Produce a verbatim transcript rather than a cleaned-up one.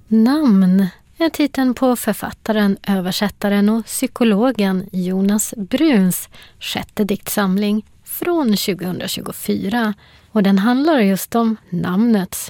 Namn är titeln på författaren, översättaren och psykologen Jonas Bruns sjätte diktsamling från tjugohundratjugofyra. Och den handlar just om namnets